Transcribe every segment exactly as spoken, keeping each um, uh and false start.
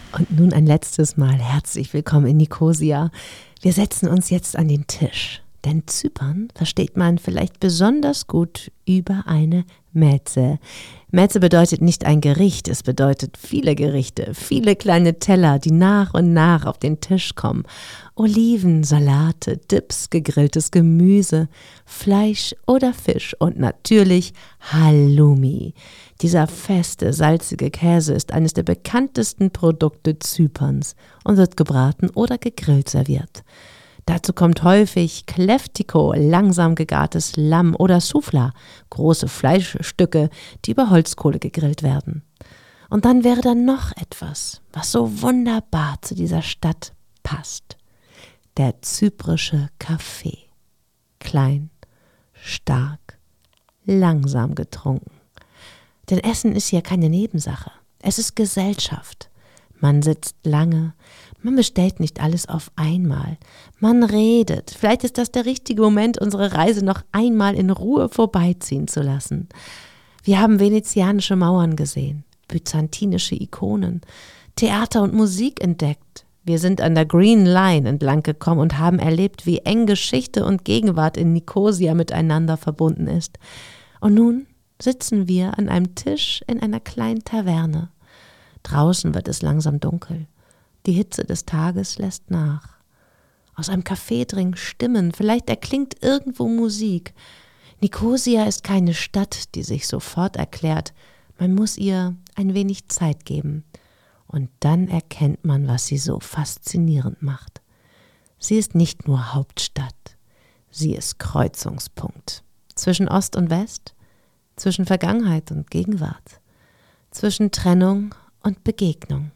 Und nun ein letztes Mal herzlich willkommen in Nikosia. Wir setzen uns jetzt an den Tisch, denn Zypern versteht man vielleicht besonders gut über eine Meze. Meze bedeutet nicht ein Gericht, es bedeutet viele Gerichte, viele kleine Teller, die nach und nach auf den Tisch kommen. Oliven, Salate, Dips, gegrilltes Gemüse, Fleisch oder Fisch und natürlich Halloumi. Dieser feste, salzige Käse ist eines der bekanntesten Produkte Zyperns und wird gebraten oder gegrillt serviert. Dazu kommt häufig Kleftiko, langsam gegartes Lamm oder Soufla, große Fleischstücke, die über Holzkohle gegrillt werden. Und dann wäre da noch etwas, was so wunderbar zu dieser Stadt passt. Der zyprische Kaffee. Klein, stark, langsam getrunken. Denn Essen ist hier keine Nebensache. Es ist Gesellschaft. Man sitzt lange, man bestellt nicht alles auf einmal. Man redet. Vielleicht ist das der richtige Moment, unsere Reise noch einmal in Ruhe vorbeiziehen zu lassen. Wir haben venezianische Mauern gesehen, byzantinische Ikonen, Theater und Musik entdeckt. Wir sind an der Green Line entlang gekommen und haben erlebt, wie eng Geschichte und Gegenwart in Nikosia miteinander verbunden ist. Und nun sitzen wir an einem Tisch in einer kleinen Taverne. Draußen wird es langsam dunkel. Die Hitze des Tages lässt nach. Aus einem Café dringen Stimmen, vielleicht erklingt irgendwo Musik. Nikosia ist keine Stadt, die sich sofort erklärt. Man muss ihr ein wenig Zeit geben. Und dann erkennt man, was sie so faszinierend macht. Sie ist nicht nur Hauptstadt, sie ist Kreuzungspunkt. Zwischen Ost und West, zwischen Vergangenheit und Gegenwart, zwischen Trennung und Begegnung.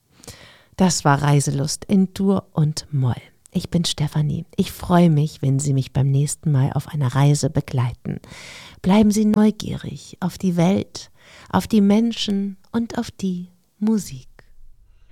Das war Reiselust in Dur und Moll. Ich bin Stefanie. Ich freue mich, wenn Sie mich beim nächsten Mal auf einer Reise begleiten. Bleiben Sie neugierig auf die Welt, auf die Menschen und auf die Musik.